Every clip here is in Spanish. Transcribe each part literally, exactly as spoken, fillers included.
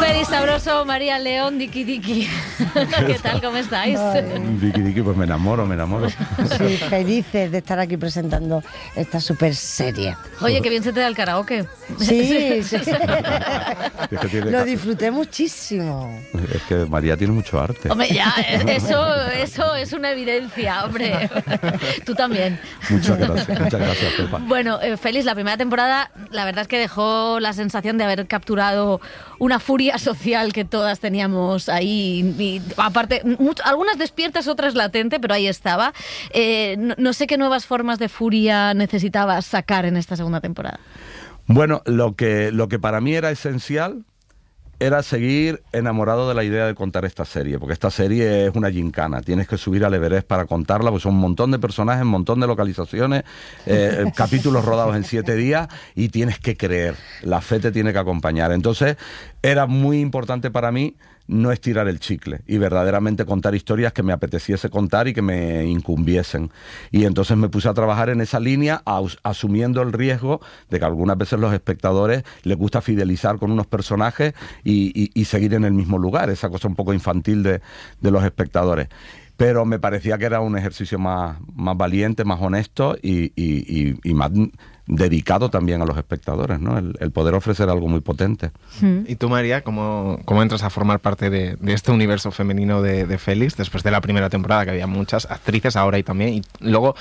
Félix Sabroso, María León, Diki Diki. ¿Qué tal? ¿Cómo estáis? Diki Diki, pues me enamoro, me enamoro. Sí, felices de estar aquí presentando esta super serie. Oye, qué bien se te da el karaoke. Sí, sí. Es que tiene- Lo disfruté muchísimo. Es que María tiene mucho arte. Hombre, ya, eso, eso es una evidencia, hombre. Tú también. Muchas gracias, muchas gracias, Pepa. Bueno, eh, Félix, la primera temporada, la verdad es que dejó la sensación de haber capturado una furia social que todas teníamos ahí. Y, aparte, mucho, algunas despiertas, otras latente, pero ahí estaba. Eh, no, no sé qué nuevas formas de furia necesitabas sacar en esta segunda temporada. Bueno, lo que, lo que para mí era esencial era seguir enamorado de la idea de contar esta serie, porque esta serie es una gincana, tienes que subir al Everest para contarla, porque son un montón de personajes, un montón de localizaciones, eh, capítulos rodados en siete días, y tienes que creer, la fe te tiene que acompañar. Entonces, era muy importante para mí no estirar el chicle y verdaderamente contar historias que me apeteciese contar y que me incumbiesen. Y entonces me puse a trabajar en esa línea, as- asumiendo el riesgo de que algunas veces los espectadores les gusta fidelizar con unos personajes y, y, y seguir en el mismo lugar, esa cosa un poco infantil de, de los espectadores. Pero me parecía que era un ejercicio más, más valiente, más honesto y, y, y, y más dedicado también a los espectadores, ¿no? El, el poder ofrecer algo muy potente. ¿Y tú, María, cómo, cómo entras a formar parte de, de este universo femenino de, de Félix, después de la primera temporada, que había muchas actrices, ahora y también, y luego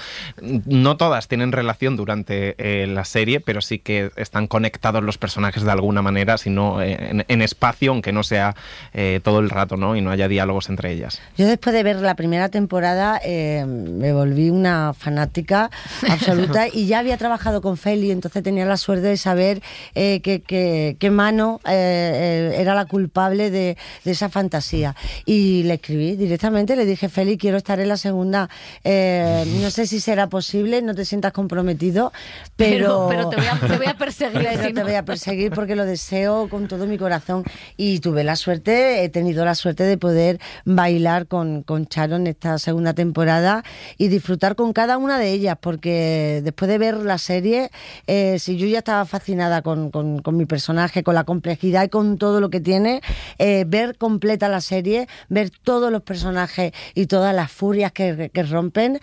no todas tienen relación durante eh, la serie, pero sí que están conectados los personajes de alguna manera, sino en, en espacio, aunque no sea eh, todo el rato, ¿no? Y no haya diálogos entre ellas. Yo después de ver la primera temporada eh, me volví una fanática absoluta y ya había trabajado con Feli, entonces tenía la suerte de saber eh, que, que, que Mano eh, eh, era la culpable de, de esa fantasía. Y le escribí directamente, le dije: Feli, quiero estar en la segunda, eh, no sé si será posible, no te sientas comprometido, pero... Pero, pero te, voy a, te voy a perseguir. Pero si te no. voy a perseguir porque lo deseo con todo mi corazón. Y tuve la suerte, he tenido la suerte de poder bailar con, con Charo en esta segunda temporada y disfrutar con cada una de ellas, porque después de ver la serie, eh, si yo ya estaba fascinada con, con, con mi personaje, con la complejidad y con todo lo que tiene, eh, ver completa la serie, ver todos los personajes y todas las furias que, que rompen,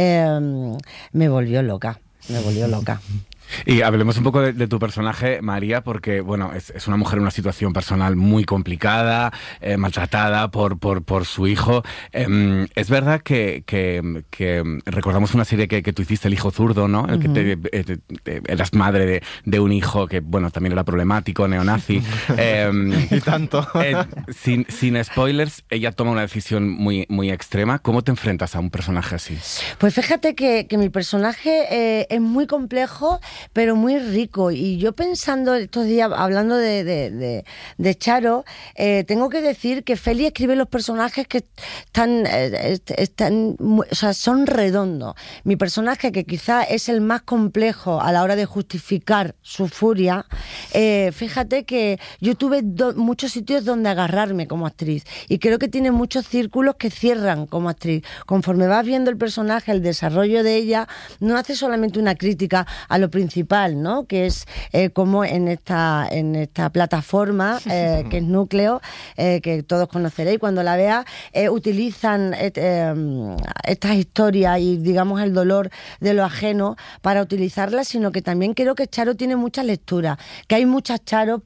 eh, me volvió loca, me volvió loca. Y hablemos un poco de, de tu personaje, María, porque bueno, es, es una mujer en una situación personal muy complicada, eh, maltratada por, por, por su hijo. Eh, es verdad que, que, que recordamos una serie que, que tú hiciste, El hijo zurdo, ¿no? El uh-huh. que te, te, te, eras madre de, de un hijo que, bueno, también era problemático, neonazi. eh, y tanto. eh, sin, sin spoilers, ella toma una decisión muy, muy extrema. ¿Cómo te enfrentas a un personaje así? Pues fíjate que, que mi personaje eh, es muy complejo, pero muy rico. Y yo pensando estos días, hablando de, de, de, de Charo, eh, tengo que decir que Feli escribe los personajes que están, eh, están, o sea, son redondos. Mi personaje, que quizá es el más complejo a la hora de justificar su furia, eh, fíjate que yo tuve do, muchos sitios donde agarrarme como actriz. Y creo que tiene muchos círculos que cierran como actriz. Conforme vas viendo el personaje, el desarrollo de ella, no hace solamente una crítica a lo principal, ¿no? Que es eh, como en esta en esta plataforma eh, que es Núcleo, eh, que todos conoceréis cuando la veas, eh, utilizan eh, eh, estas historias y digamos el dolor de lo ajeno para utilizarlas, sino que también creo que Charo tiene mucha lectura, que hay muchas Charos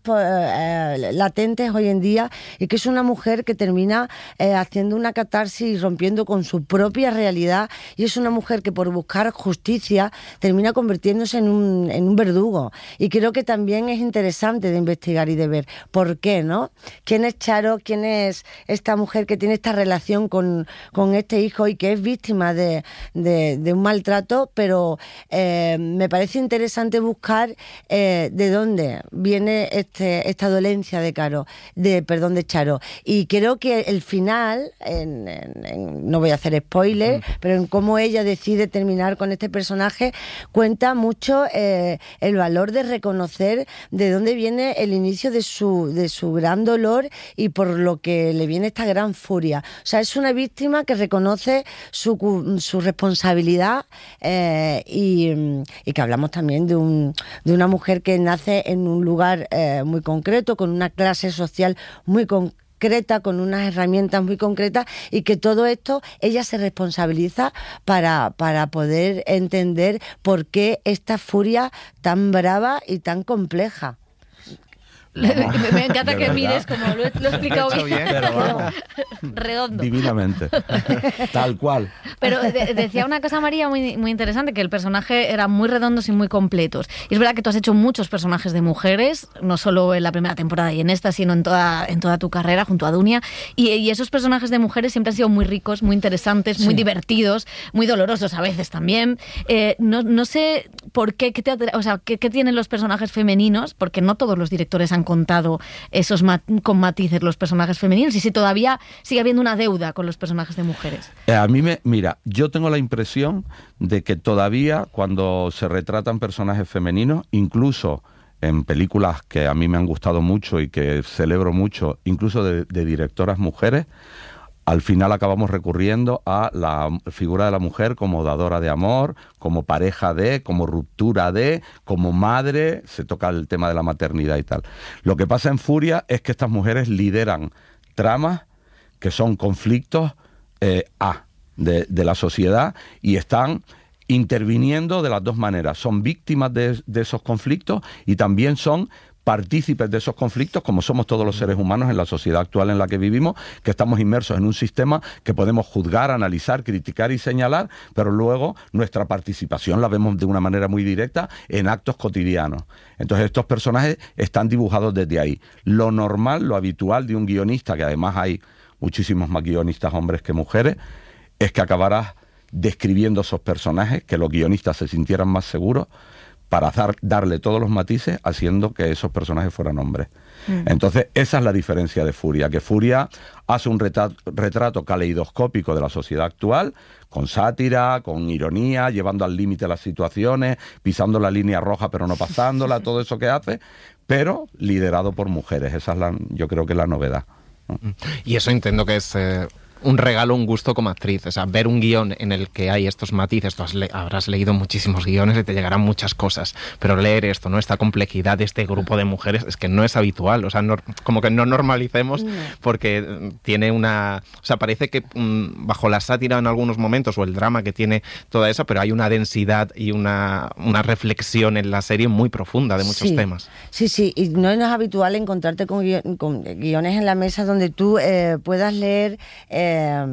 eh, latentes hoy en día y que es una mujer que termina eh, haciendo una catarsis y rompiendo con su propia realidad, y es una mujer que por buscar justicia termina convirtiéndose en un en un verdugo, y creo que también es interesante de investigar y de ver por qué, ¿no? ¿Quién es Charo? ¿Quién es esta mujer que tiene esta relación con, con este hijo y que es víctima de, de, de un maltrato? Pero eh, me parece interesante buscar eh, de dónde viene este, esta dolencia de Caro, de perdón, de Charo, y creo que el final, en, en, en, no voy a hacer spoiler, mm. pero en cómo ella decide terminar con este personaje, cuenta mucho eh, el valor de reconocer de dónde viene el inicio de su, de su gran dolor y por lo que le viene esta gran furia. O sea, es una víctima que reconoce su, su responsabilidad eh, y, y que hablamos también de, un, de una mujer que nace en un lugar eh, muy concreto, con una clase social muy concreta, con unas herramientas muy concretas, y que todo esto ella se responsabiliza para, para poder entender por qué esta furia tan brava y tan compleja. Me, me encanta que mires como lo, lo he explicado bien, bien, pero vamos, redondo. Divinamente, tal cual. Pero de, decía una cosa María muy, muy interesante, que el personaje eran muy redondos y muy completos. Y es verdad que tú has hecho muchos personajes de mujeres, no solo en la primera temporada y en esta, sino en toda, en toda tu carrera junto a Dunia. Y, y esos personajes de mujeres siempre han sido muy ricos, muy interesantes, muy sí. divertidos, muy dolorosos a veces también. Eh, no, no sé por qué, qué, te, o sea, qué, qué tienen los personajes femeninos, porque no todos los directores han contado esos mat- con matices los personajes femeninos, y si todavía sigue habiendo una deuda con los personajes de mujeres. Eh, a mí me, mira, yo tengo la impresión de que todavía cuando se retratan personajes femeninos, incluso en películas que a mí me han gustado mucho y que celebro mucho, incluso de, de directoras mujeres, al final acabamos recurriendo a la figura de la mujer como dadora de amor, como pareja de, como ruptura de, como madre, se toca el tema de la maternidad y tal. Lo que pasa en Furia es que estas mujeres lideran tramas que son conflictos eh, A de, de la sociedad, y están interviniendo de las dos maneras. Son víctimas de, de esos conflictos y también son partícipes de esos conflictos, como somos todos los seres humanos en la sociedad actual en la que vivimos, que estamos inmersos en un sistema que podemos juzgar, analizar, criticar y señalar, pero luego nuestra participación la vemos de una manera muy directa en actos cotidianos. Entonces estos personajes están dibujados desde ahí. Lo normal, lo habitual de un guionista, que además hay muchísimos más guionistas hombres que mujeres, es que acabarás describiendo esos personajes, que los guionistas se sintieran más seguros, para dar, darle todos los matices, haciendo que esos personajes fueran hombres. Mm. Entonces, esa es la diferencia de Furia, que Furia hace un retrato, retrato caleidoscópico de la sociedad actual, con sátira, con ironía, llevando al límite las situaciones, pisando la línea roja pero no pasándola, todo eso que hace, pero liderado por mujeres. Esa es la, yo creo que es la novedad, ¿no? Y eso entiendo que es eh, un regalo, un gusto como actriz. O sea, ver un guión en el que hay estos matices, tú has le- habrás leído muchísimos guiones y te llegarán muchas cosas, pero leer esto, ¿no? Esta complejidad de este grupo de mujeres es que no es habitual. O sea, no, como que no normalicemos, no. Porque tiene una... O sea, parece que um, bajo la sátira en algunos momentos, o el drama que tiene toda eso, pero hay una densidad y una, una reflexión en la serie muy profunda de muchos sí, temas. Sí, sí, y no es habitual encontrarte con, guion, con guiones en la mesa donde tú eh, puedas leer... Eh,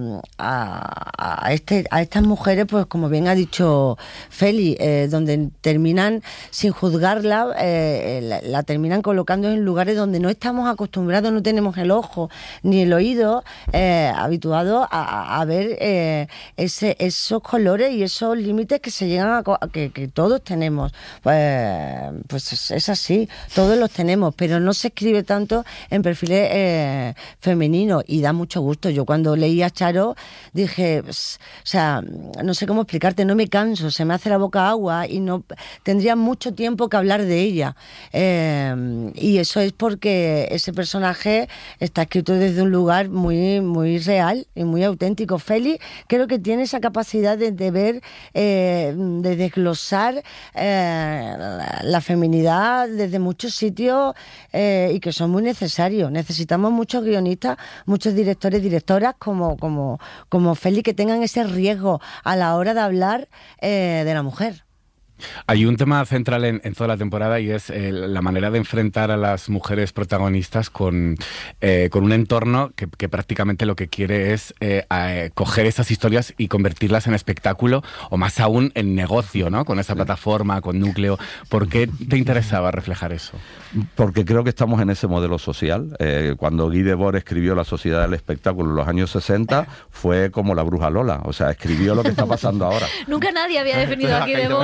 A, a, este, a estas mujeres, pues como bien ha dicho Feli, eh, donde terminan sin juzgarla, eh, la, la terminan colocando en lugares donde no estamos acostumbrados, no tenemos el ojo ni el oído eh, habituado a, a ver eh, ese, esos colores y esos límites que se llegan a, a que, que todos tenemos. Pues, pues es, es así, todos los tenemos, pero no se escribe tanto en perfiles eh, femeninos, y da mucho gusto. Yo cuando leí a Charo dije, pues, o sea, no sé cómo explicarte, no me canso, se me hace la boca agua y no tendría mucho tiempo que hablar de ella. Eh, y eso es porque ese personaje está escrito desde un lugar muy, muy real y muy auténtico. Feli creo que tiene esa capacidad de, de ver, eh, de desglosar eh, la, la feminidad desde muchos sitios eh, y que son muy necesarios. Necesitamos muchos guionistas, muchos directores, directoras como como, como Feli, que tengan ese riesgo a la hora de hablar eh, de la mujer. Hay un tema central en, en toda la temporada, y es eh, la manera de enfrentar a las mujeres protagonistas con, eh, con un entorno que, que prácticamente lo que quiere es eh, eh, coger esas historias y convertirlas en espectáculo, o más aún en negocio, ¿no? Con esa plataforma, con núcleo. ¿Por qué te interesaba reflejar eso? Porque creo que estamos en ese modelo social. Eh, cuando Guy Debord escribió La Sociedad del Espectáculo en los años sesenta, fue como la bruja Lola. O sea, escribió lo que está pasando ahora. Nunca nadie había definido a Guy Debord como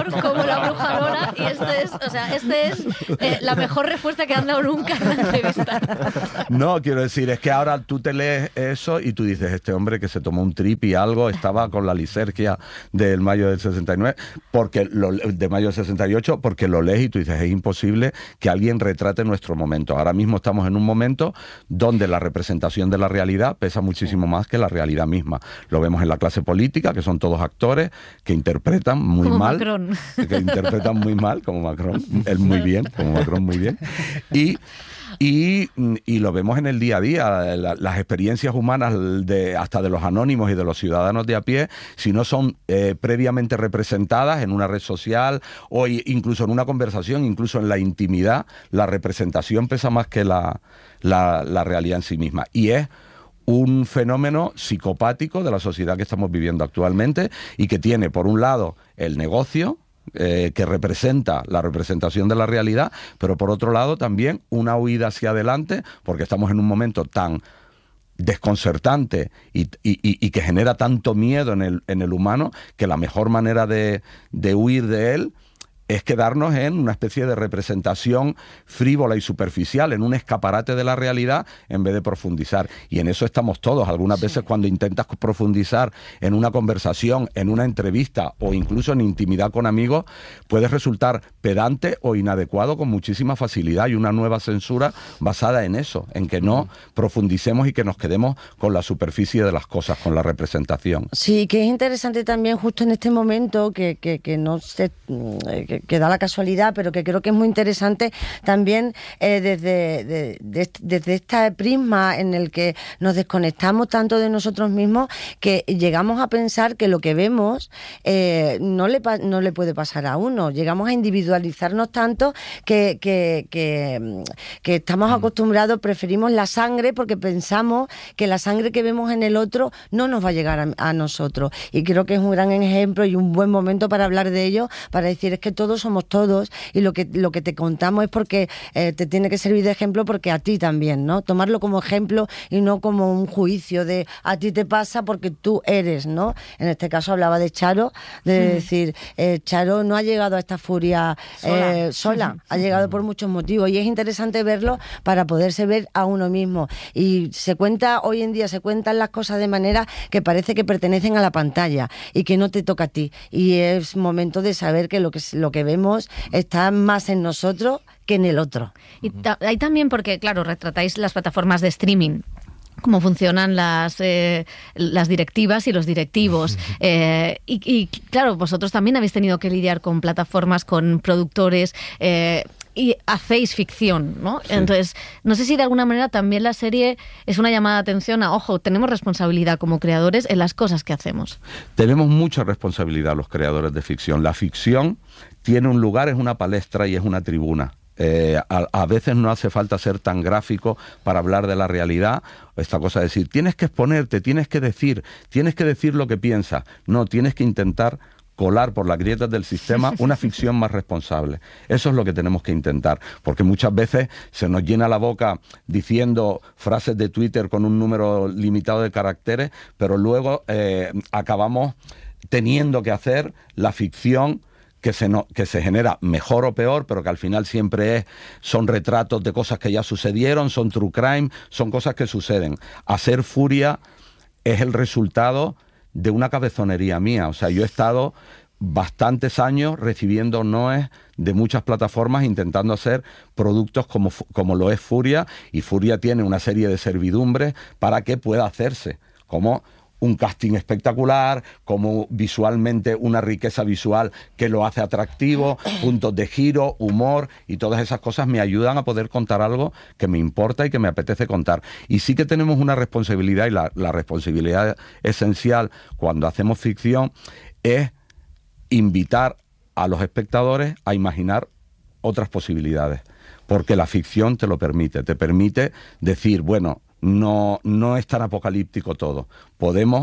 la bruja Lola, y este es, o sea, este es eh, la mejor respuesta que han dado nunca en la entrevista. No, quiero decir, es que ahora tú te lees eso y tú dices, este hombre que se tomó un trip y algo, estaba con la lisergia del mayo del sesenta y nueve, porque lo, de mayo del sesenta y ocho, porque lo lees y tú dices, es imposible que alguien retrate nuestro momento. Ahora mismo estamos en un momento donde la representación de la realidad pesa muchísimo más que la realidad misma. Lo vemos en la clase política, que son todos actores que interpretan muy como mal. Macron. Que interpretan muy mal, como Macron. Él muy bien, como Macron muy bien. Y Y, y lo vemos en el día a día, la, las experiencias humanas de, hasta de los anónimos y de los ciudadanos de a pie, si no son eh, previamente representadas en una red social o incluso en una conversación, incluso en la intimidad, la representación pesa más que la, la, la realidad en sí misma. Y es un fenómeno psicopático de la sociedad que estamos viviendo actualmente y que tiene, por un lado, el negocio, Eh, que representa la representación de la realidad, pero por otro lado también una huida hacia adelante, porque estamos en un momento tan desconcertante y, y, y que genera tanto miedo en el, en el humano, que la mejor manera de, de huir de él es quedarnos en una especie de representación frívola y superficial, en un escaparate de la realidad, en vez de profundizar. Y en eso estamos todos. Algunas sí. veces cuando intentas profundizar en una conversación, en una entrevista o incluso en intimidad con amigos, puedes resultar pedante o inadecuado con muchísima facilidad. Hay una nueva censura basada en eso, en que no mm. profundicemos y que nos quedemos con la superficie de las cosas, con la representación. Sí, que es interesante también justo en este momento, que, que, que no se... Que, que da la casualidad, pero que creo que es muy interesante también eh, desde, de, de, desde este prisma en el que nos desconectamos tanto de nosotros mismos que llegamos a pensar que lo que vemos eh, no, le, no le puede pasar a uno. Llegamos a individualizarnos tanto que, que, que, que estamos acostumbrados, preferimos la sangre porque pensamos que la sangre que vemos en el otro no nos va a llegar a, a nosotros. Y creo que es un gran ejemplo y un buen momento para hablar de ello, para decir es que todos somos todos y lo que lo que te contamos es porque eh, te tiene que servir de ejemplo, porque a ti también, ¿no? Tomarlo como ejemplo y no como un juicio de a ti te pasa porque tú eres, ¿no? En este caso hablaba de Charo, de mm. decir, eh, Charo no ha llegado a esta furia sola, eh, sola. ha llegado por muchos motivos y es interesante verlo para poderse ver a uno mismo. Y se cuenta, hoy en día se cuentan las cosas de manera que parece que pertenecen a la pantalla y que no te toca a ti. Y es momento de saber que lo que, lo que vemos está más en nosotros que en el otro. Y ta- hay también porque, claro, retratáis las plataformas de streaming, cómo funcionan las eh, las directivas y los directivos. Eh, y, y, claro, vosotros también habéis tenido que lidiar con plataformas, con productores... Eh, y hacéis ficción, ¿no? Sí. Entonces, no sé si de alguna manera también la serie es una llamada de atención a, ojo, tenemos responsabilidad como creadores en las cosas que hacemos. Tenemos mucha responsabilidad los creadores de ficción. La ficción tiene un lugar, es una palestra y es una tribuna. Eh, a, a veces no hace falta ser tan gráfico para hablar de la realidad. Esta cosa de decir, tienes que exponerte, tienes que decir, tienes que decir lo que piensas. No, tienes que intentar colar por las grietas del sistema una ficción más responsable. Eso es lo que tenemos que intentar, porque muchas veces se nos llena la boca diciendo frases de Twitter con un número limitado de caracteres, pero luego eh, acabamos teniendo que hacer la ficción que se, no, que se genera mejor o peor, pero que al final siempre es, son retratos de cosas que ya sucedieron, son true crime, son cosas que suceden. Hacer Furia es el resultado de una cabezonería mía. O sea, yo he estado bastantes años recibiendo noes de muchas plataformas intentando hacer productos como, como lo es Furia, y Furia tiene una serie de servidumbres para que pueda hacerse, como un casting espectacular, como visualmente una riqueza visual que lo hace atractivo, puntos de giro, humor, y todas esas cosas me ayudan a poder contar algo que me importa y que me apetece contar. Y sí que tenemos una responsabilidad, y la, la responsabilidad esencial cuando hacemos ficción es invitar a los espectadores a imaginar otras posibilidades, porque la ficción te lo permite, te permite decir, bueno, No, no es tan apocalíptico todo. Podemos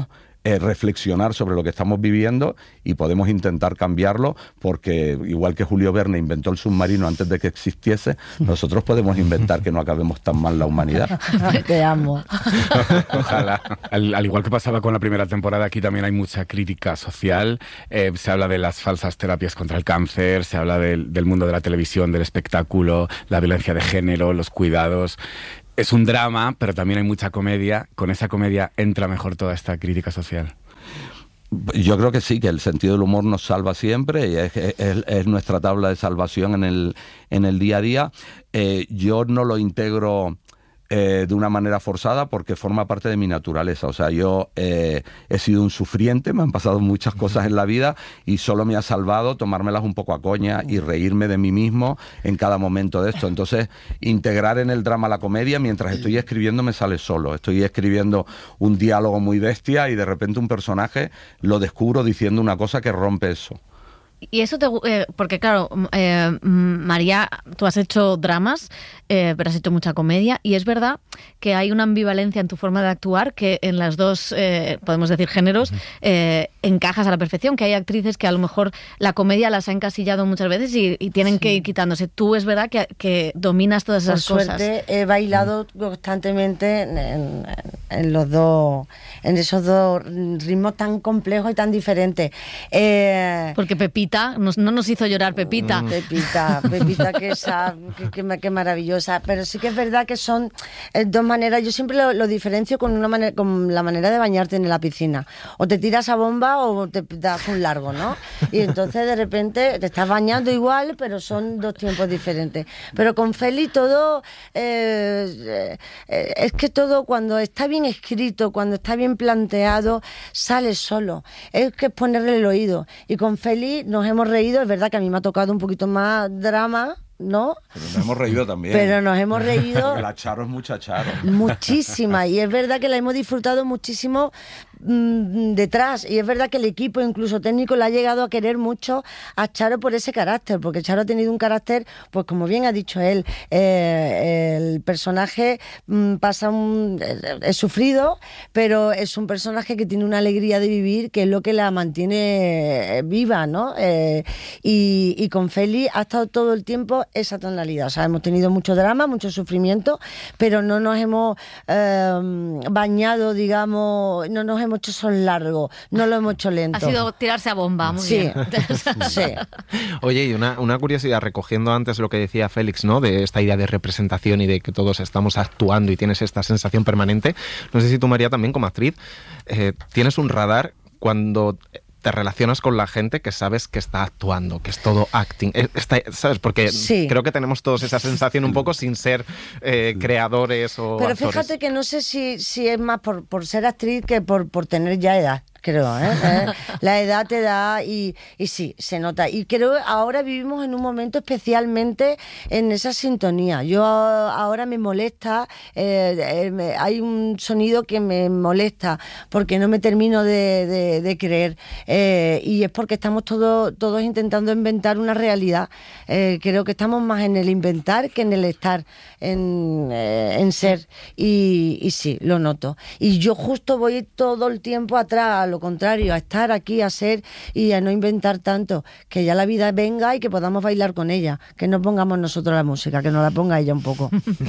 eh, reflexionar sobre lo que estamos viviendo y podemos intentar cambiarlo, porque igual que Julio Verne inventó el submarino antes de que existiese, nosotros podemos inventar que no acabemos tan mal la humanidad. Te amo. Ojalá. Al, al igual que pasaba con la primera temporada, aquí también hay mucha crítica social. Eh, se habla de las falsas terapias contra el cáncer, se habla del, del mundo de la televisión, del espectáculo, la violencia de género, los cuidados. Es un drama, pero también hay mucha comedia. Con esa comedia entra mejor toda esta crítica social. Yo creo que sí, que el sentido del humor nos salva siempre y es, es, es nuestra tabla de salvación en el, en el día a día. Eh, yo no lo integro eh, de una manera forzada porque forma parte de mi naturaleza. O sea, yo eh, he sido un sufriente, me han pasado muchas cosas en la vida y solo me ha salvado tomármelas un poco a coña y reírme de mí mismo en cada momento de esto. Entonces, integrar en el drama la comedia, mientras estoy escribiendo me sale solo. Estoy escribiendo un diálogo muy bestia y de repente un personaje lo descubro diciendo una cosa que rompe eso. Y eso te... Eh, porque claro, eh, María, tú has hecho dramas, eh, pero has hecho mucha comedia, y es verdad que hay una ambivalencia en tu forma de actuar que en las dos, eh, podemos decir, géneros, eh, encajas a la perfección, que hay actrices que a lo mejor la comedia las ha encasillado muchas veces y, y tienen sí. que ir quitándose. Tú es verdad que, que dominas todas esas Por cosas. Por suerte he bailado mm. constantemente en, en, en los dos, en esos dos ritmos tan complejos y tan diferentes. Eh, porque Pepita Nos, no nos hizo llorar Pepita. Mm. Pepita, Pepita, que esa, que, que, que maravillosa. Pero sí que es verdad que son eh, dos maneras. Yo siempre lo, lo diferencio con una manera, con la manera de bañarte en la piscina. O te tiras a bomba o te das un largo, ¿no? Y entonces de repente te estás bañando igual, pero son dos tiempos diferentes. Pero con Feli todo eh, eh, es que todo cuando está bien escrito, cuando está bien planteado, sale solo. Es que es ponerle el oído. Y con Feli nos hemos reído, es verdad que a mí me ha tocado un poquito más drama, ¿no? Pero nos hemos reído también. Pero nos hemos reído. La Charo es mucha Charo. Muchísima. Y es verdad que la hemos disfrutado muchísimo mmm, detrás. Y es verdad que el equipo, incluso técnico, le ha llegado a querer mucho a Charo por ese carácter. Porque Charo ha tenido un carácter, pues como bien ha dicho él, eh, el personaje mmm, pasa un... es sufrido, pero es un personaje que tiene una alegría de vivir, que es lo que la mantiene viva, ¿no? Eh, y, y con Feli ha estado todo el tiempo esa tonalidad. O sea, hemos tenido mucho drama, mucho sufrimiento, pero no nos hemos eh, bañado, digamos, no nos hemos hecho son largos, no lo hemos hecho lento. Ha sido tirarse a bomba, muy sí. bien. Sí. Oye, y una, una curiosidad, recogiendo antes lo que decía Félix, ¿no? De esta idea de representación y de que todos estamos actuando y tienes esta sensación permanente. No sé si tú, María, también como actriz, eh, tienes un radar cuando te relacionas con la gente que sabes que está actuando, que es todo acting, está, ¿sabes? Porque sí. creo que tenemos todos esa sensación un poco sin ser eh, creadores o Pero actores. Fíjate que no sé si, si es más por, por ser actriz que por, por tener ya edad. Creo, ¿eh? ¿eh? La edad te da y, y sí, se nota. Y creo que ahora vivimos en un momento especialmente en esa sintonía. Yo ahora me molesta, eh, eh, me, hay un sonido que me molesta porque no me termino de, de, de creer. Eh, y es porque estamos todos, todos intentando inventar una realidad. Eh, creo que estamos más en el inventar que en el estar, en, eh, en ser. Y, y sí, lo noto. Y yo justo voy todo el tiempo atrás, a lo contrario, a estar aquí, a ser y a no inventar tanto, que ya la vida venga y que podamos bailar con ella, que no pongamos nosotros la música, que nos la ponga ella un poco.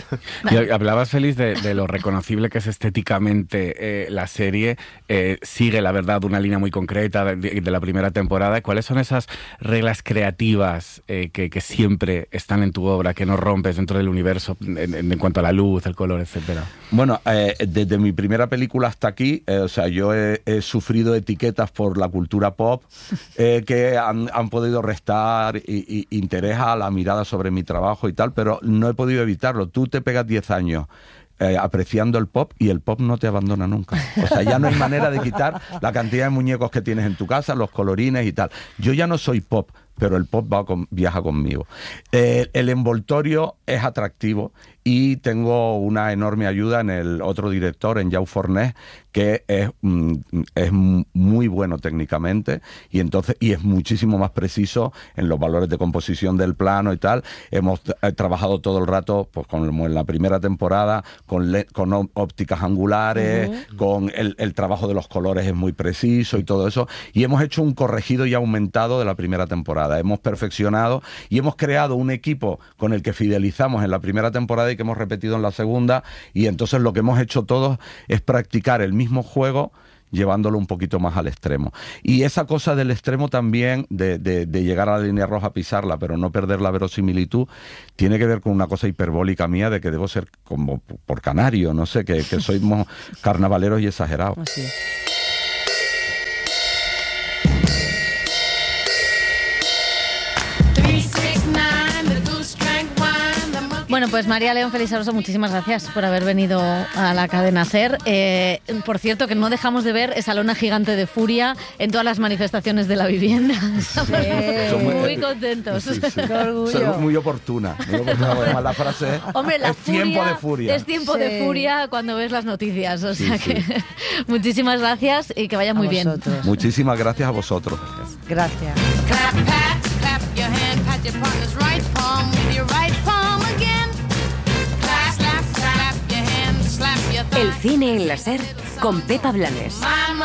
Y hablabas, Félix, de, de lo reconocible que es estéticamente eh, la serie, eh, sigue la verdad una línea muy concreta de, de la primera temporada. ¿Cuáles son esas reglas creativas eh, que, que siempre están en tu obra, que no rompes dentro del universo en, en, en cuanto a la luz, el color, etcétera? Bueno, eh, desde mi primera película hasta aquí, eh, o sea, yo he, he sufrido etiquetas por la cultura pop eh, que han, han podido restar y, y, interés a la mirada sobre mi trabajo y tal, pero no he podido evitarlo. Tú te pegas diez años Eh, apreciando el pop y el pop no te abandona nunca. O sea, ya no hay manera de quitar la cantidad de muñecos que tienes en tu casa, los colorines y tal. Yo ya no soy pop, pero el pop va con, viaja conmigo. Eh, el envoltorio es atractivo y tengo una enorme ayuda en el otro director, en Jau Fornés, que es, mm, es muy bueno técnicamente y entonces y es muchísimo más preciso en los valores de composición del plano y tal. Hemos eh, trabajado todo el rato, pues como en la primera temporada, con, le, con ópticas angulares, uh-huh. con el, el trabajo de los colores es muy preciso y todo eso, y hemos hecho un corregido y aumentado de la primera temporada. Hemos perfeccionado y hemos creado un equipo con el que fidelizamos en la primera temporada y que hemos repetido en la segunda, y entonces lo que hemos hecho todos es practicar el mismo juego llevándolo un poquito más al extremo. Y esa cosa del extremo también, de, de, de llegar a la línea roja, pisarla, pero no perder la verosimilitud, tiene que ver con una cosa hiperbólica mía de que debo ser como por canario, no sé, que, que somos carnavaleros y exagerados. Así es. Bueno, pues María León Félix Aroso, muchísimas gracias por haber venido a la cadena SER. Eh, por cierto, que no dejamos de ver esa lona gigante de furia en todas las manifestaciones de la vivienda. Estamos Sí. muy, muy contentos. Sí, sí. Qué orgullo. Soy muy oportuna. Muy oportuna, además la frase es, Hombre, la es furia, tiempo de furia. Es tiempo Sí. de furia cuando ves las noticias. O sea Sí, que sí. muchísimas gracias y que vaya muy A bien. vosotros. Muchísimas gracias a vosotros. Gracias. Clap, pat, clap your hand, pat your partner's right palm with your right palm again. Clap, slap, slap your hand, slap your thigh. El cine en la SER con Pepa Blanes. Mama